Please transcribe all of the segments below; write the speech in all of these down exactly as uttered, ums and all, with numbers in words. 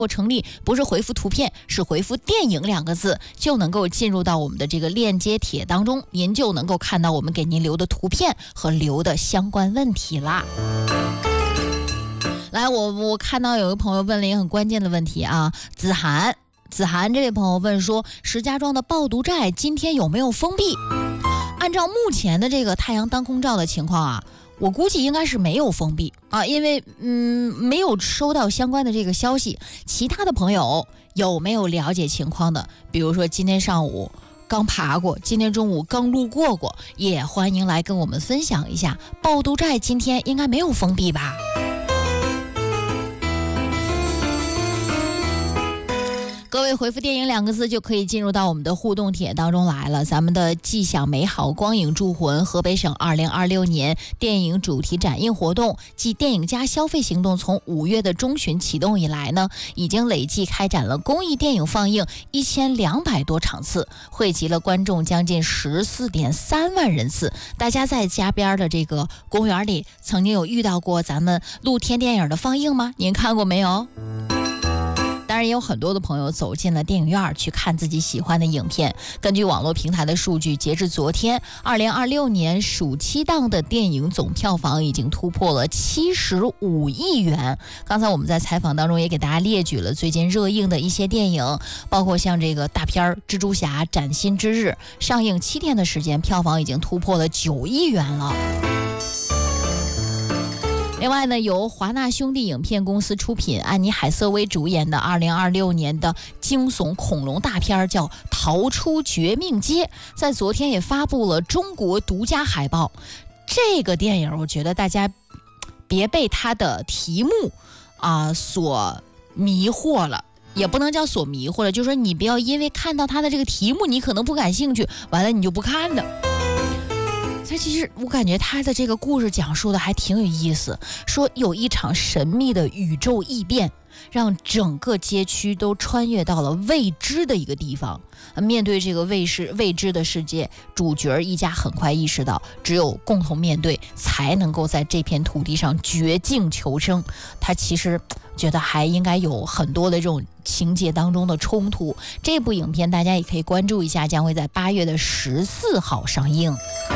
或成立，不是回复图片，是回复电影两个字，就能够进入到我们的这个链接帖当中，您就能够看到我们给您留的图片和留的相关问题啦。来，我我看到有个朋友问了一个很关键的问题啊，子涵，子涵这位朋友问说，石家庄的抱读寨今天有没有封闭？按照目前的这个太阳当空照的情况啊，我估计应该是没有封闭啊，因为嗯没有收到相关的这个消息。其他的朋友有没有了解情况的？比如说今天上午刚爬过，今天中午刚路过过，也欢迎来跟我们分享一下。抱读寨今天应该没有封闭吧？各位回复电影两个字就可以进入到我们的互动帖当中来了。咱们的既享美好光影铸魂河北省二零二六年电影主题展映活动暨电影加消费行动从五月的中旬启动以来呢，已经累计开展了公益电影放映一千两百多场次，汇集了观众将近十四点三万人次。大家在家边的这个公园里曾经有遇到过咱们露天电影的放映吗？您看过没有？当然也有很多的朋友走进了电影院去看自己喜欢的影片。根据网络平台的数据，截至昨天二零二六年暑期档的电影总票房已经突破了七十五亿元。刚才我们在采访当中也给大家列举了最近热映的一些电影，包括像这个大片蜘蛛侠崭新之日上映七天的时间，票房已经突破了九亿元了。另外呢，由华纳兄弟影片公司出品，安妮海瑟薇主演的二零二六年的惊悚恐龙大片叫《逃出绝命街》，在昨天也发布了中国独家海报。这个电影我觉得大家别被它的题目啊、呃、所迷惑了，也不能叫所迷惑了，就是说你不要因为看到它的这个题目你可能不感兴趣，完了你就不看的。它其实我感觉他的这个故事讲述的还挺有意思，说有一场神秘的宇宙异变，让整个街区都穿越到了未知的一个地方。面对这个未知未知的世界，主角一家很快意识到，只有共同面对，才能够在这片土地上绝境求生。他其实觉得还应该有很多的这种情节当中的冲突。这部影片大家也可以关注一下，将会在八月的十四号上映。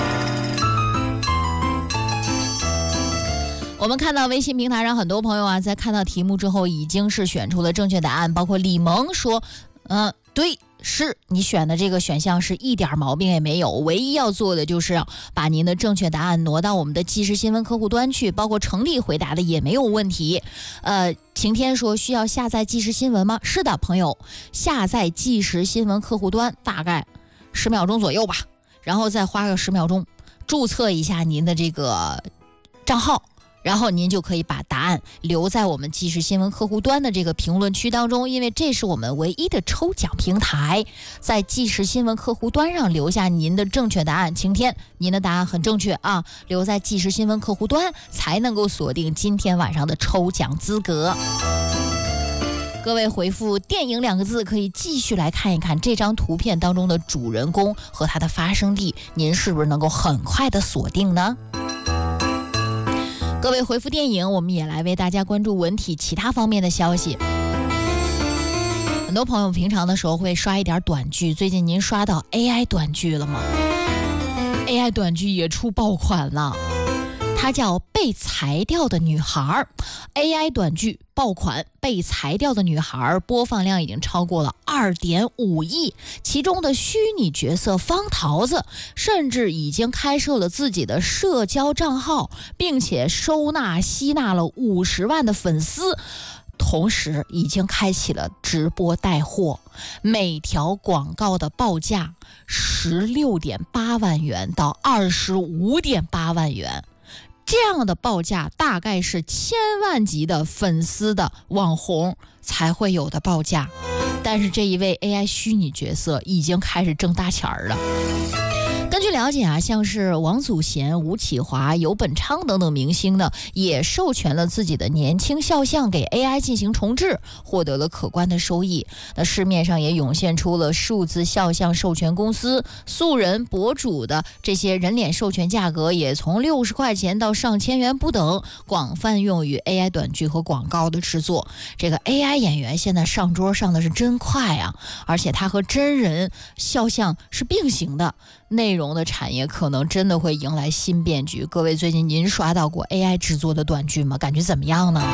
我们看到微信平台上很多朋友啊，在看到题目之后已经是选出了正确答案，包括李萌说嗯、呃，对，是你选的这个选项是一点毛病也没有，唯一要做的就是把您的正确答案挪到我们的即时新闻客户端去，包括程丽回答的也没有问题。呃，晴天说需要下载即时新闻吗？是的，朋友，下载即时新闻客户端大概十秒钟左右吧，然后再花个十秒钟注册一下您的这个账号，然后您就可以把答案留在我们即时新闻客户端的这个评论区当中，因为这是我们唯一的抽奖平台。在即时新闻客户端上留下您的正确答案，晴天，您的答案很正确啊，留在即时新闻客户端才能够锁定今天晚上的抽奖资格。各位回复电影两个字，可以继续来看一看这张图片当中的主人公和他的发生地，您是不是能够很快的锁定呢？各位回复电影，我们也来为大家关注文体其他方面的消息。很多朋友平常的时候会刷一点短剧，最近您刷到 A I 短剧了吗？ A I 短剧也出爆款了，它叫被裁掉的女孩。 A I 短剧爆款被裁掉的女孩播放量已经超过了 二点五亿，其中的虚拟角色方桃子甚至已经开设了自己的社交账号，并且收纳吸纳了五十万的粉丝，同时已经开启了直播带货，每条广告的报价十六点八万元到二十五点八万元，这样的报价大概是千万级的粉丝的网红才会有的报价。但是这一位 A I 虚拟角色已经开始挣大钱了。 根据了解啊，像是王祖贤、吴启华、游本昌等等明星呢，也授权了自己的年轻肖像给 A I 进行重制，获得了可观的收益。那市面上也涌现出了数字肖像授权公司、素人博主的这些人脸授权，价格也从六十块钱到上千元不等，广泛用于 A I 短剧和广告的制作。这个 A I 演员现在上桌上的是真快啊，而且它和真人肖像是并行的，内容的产业可能真的会迎来新变局。各位最近您刷到过 A I 制作的短剧吗？感觉怎么样呢？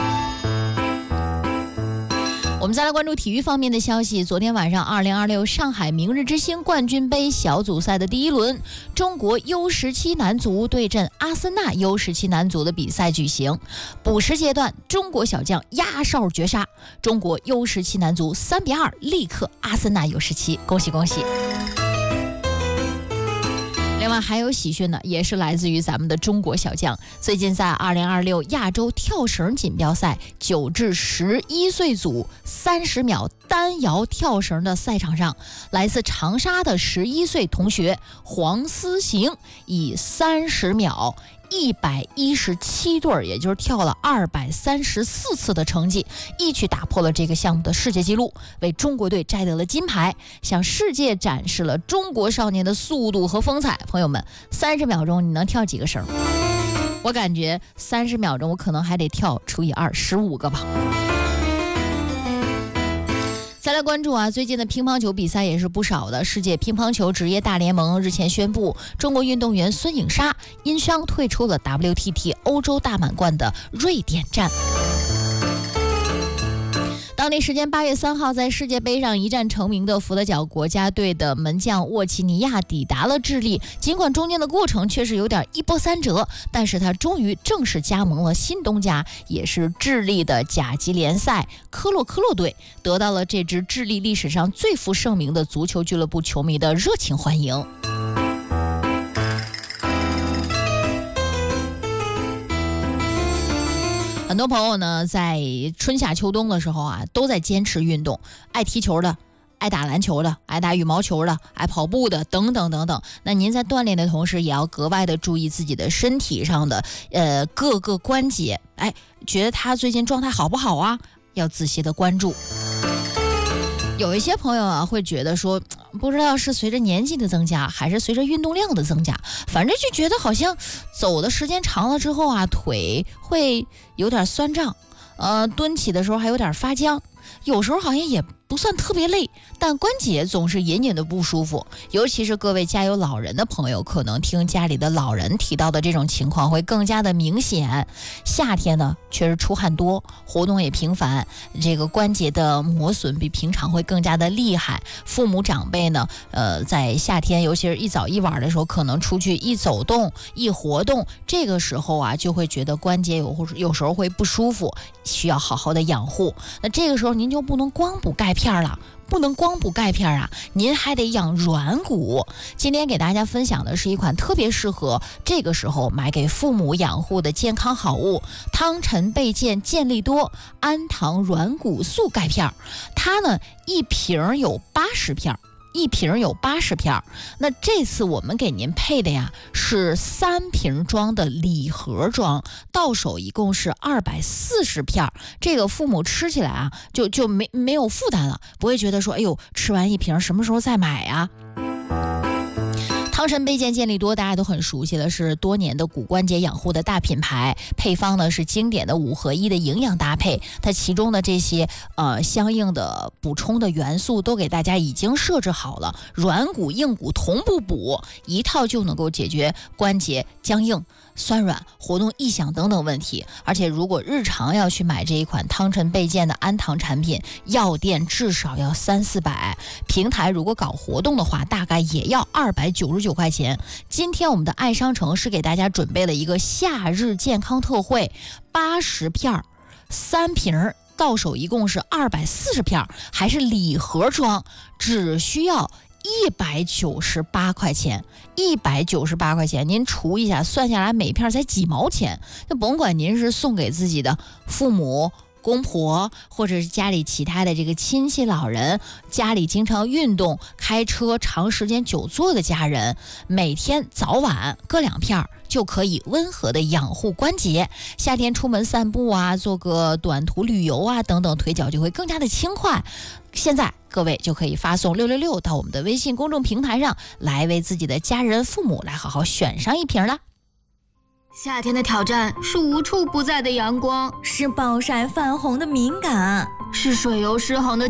我们再来关注体育方面的消息。昨天晚上二零二六上海明日之星冠军杯小组赛的第一轮，中国 U 十七 男足对阵阿森纳 U 十七 男足的比赛举行。补时阶段，中国小将压哨绝杀，中国 U 十七 男足三比二力克阿森纳 U 十七，恭喜恭喜。另外还有喜讯呢，也是来自于咱们的中国小将。最近在二零二六亚洲跳绳锦标赛九至十一岁组三十秒单摇跳绳的赛场上，来自长沙的十一岁同学黄思行以三十秒一百一十七对，也就是跳了二百三十四次的成绩，一举打破了这个项目的世界纪录，为中国队摘得了金牌，向世界展示了中国少年的速度和风采。朋友们，三十秒钟你能跳几个绳？我感觉三十秒钟我可能还得跳除以二，十五个吧。再来关注啊，最近的乒乓球比赛也是不少的。世界乒乓球职业大联盟日前宣布，中国运动员孙颖莎因伤退出了 W T T 欧洲大满贯的瑞典站。当地时间八月三号，在世界杯上一战成名的福德角国家队的门将沃奇尼亚抵达了智利，尽管中间的过程确实有点一波三折，但是他终于正式加盟了新东家，也是智利的甲级联赛科洛科洛队，得到了这支智利历史上最负盛名的足球俱乐部球迷的热情欢迎。很多朋友呢，在春夏秋冬的时候啊，都在坚持运动，爱踢球的，爱打篮球的，爱打羽毛球的，爱跑步的，等等等等。那您在锻炼的同时，也要格外的注意自己的身体上的呃各个关节。哎，觉得他最近状态好不好啊？要仔细的关注。有一些朋友啊，会觉得说，不知道是随着年纪的增加，还是随着运动量的增加，反正就觉得好像走的时间长了之后啊，腿会有点酸胀，呃，蹲起的时候还有点发僵，有时候好像也不算特别累，但关节总是隐隐的不舒服。尤其是各位家有老人的朋友，可能听家里的老人提到的这种情况会更加的明显。夏天呢，确实出汗多，活动也频繁，这个关节的磨损比平常会更加的厉害。父母长辈呢，呃，在夏天，尤其是一早一晚的时候，可能出去一走动、一活动，这个时候啊，就会觉得关节有有时候会不舒服，需要好好的养护。那这个时候您就不能光补钙片了。不能光补钙片啊，您还得养软骨。今天给大家分享的是一款特别适合这个时候买给父母养护的健康好物——汤臣倍健健力多氨糖软骨素钙片。它呢，一瓶有八十片。一瓶有八十片，那这次我们给您配的呀是三瓶装的礼盒装，到手一共是二百四十片。这个父母吃起来啊，就就没没有负担了，不会觉得说，哎呦，吃完一瓶什么时候再买呀？汤臣倍健健力多大家都很熟悉了，是多年的骨关节养护的大品牌，配方呢是经典的五合一的营养搭配，它其中的这些呃相应的补充的元素都给大家已经设置好了，软骨硬骨同步补，一套就能够解决关节僵硬、酸软、活动异响等等问题。而且如果日常要去买这一款汤臣倍健的氨糖产品，药店至少要三四百，平台如果搞活动的话，大概也要二百九十九块钱。今天我们的爱商城是给大家准备了一个夏日健康特惠，八十片三瓶，到手一共是二百四十片，还是礼盒装，只需要一百九十八块钱，一百九十八块钱，您除一下，算下来每片才几毛钱。那甭管您是送给自己的父母、 公婆或者是家里其他的这个亲戚老人，家里经常运动、开车长时间久坐的家人，每天早晚各两片就可以温和的养护关节。夏天出门散步啊，做个短途旅游啊等等，腿脚就会更加的轻快。现在各位就可以发送六六六到我们的微信公众平台上来，为自己的家人父母来好好选上一瓶了。 夏天的挑战是无处不在的阳光， 是暴晒泛红的敏感， 是水油失衡的